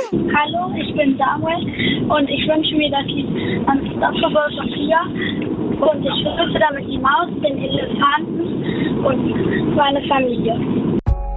Hallo, ich bin Samuel und ich wünsche mir das Lied Unstoppable Sophia und ich grüße damit die Maus, den Elefanten und meine Familie.